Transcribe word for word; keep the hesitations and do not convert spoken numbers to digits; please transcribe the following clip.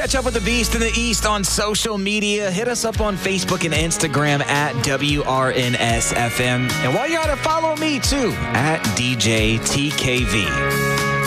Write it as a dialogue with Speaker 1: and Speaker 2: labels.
Speaker 1: Catch up with the Beast in the East on social media. Hit us up on Facebook and Instagram at W R N S F M. And while you're at it, follow me too at D J T K V.